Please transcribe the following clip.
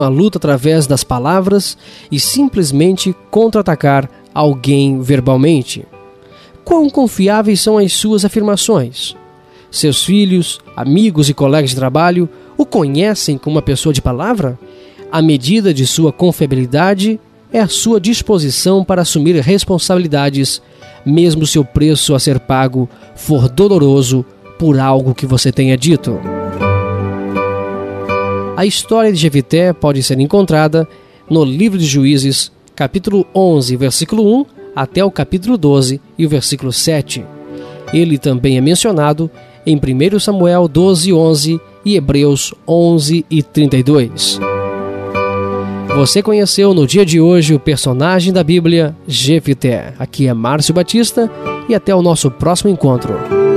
a luta através das palavras e simplesmente contra-atacar alguém verbalmente. Quão confiáveis são as suas afirmações? Seus filhos, amigos e colegas de trabalho o conhecem como uma pessoa de palavra? A medida de sua confiabilidade é a sua disposição para assumir responsabilidades, mesmo se o preço a ser pago for doloroso por algo que você tenha dito. A história de Jefité pode ser encontrada no livro de Juízes, capítulo 11, versículo 1, até o capítulo 12 e o versículo 7. Ele também é mencionado em 1 Samuel 12, 11 e Hebreus 11 e 32. Você conheceu no dia de hoje o personagem da Bíblia, Jefité. Aqui é Márcio Batista e até o nosso próximo encontro.